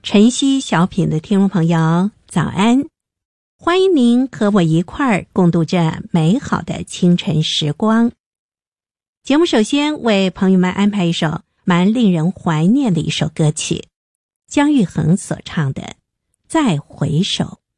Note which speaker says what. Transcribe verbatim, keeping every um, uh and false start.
Speaker 1: 晨曦小品的听众朋友，早安！欢迎您和我一块儿共度这美好的清晨时光。节目首先为朋友们安排一首蛮令人怀念的一首歌曲，姜育恒所唱的《再回首》。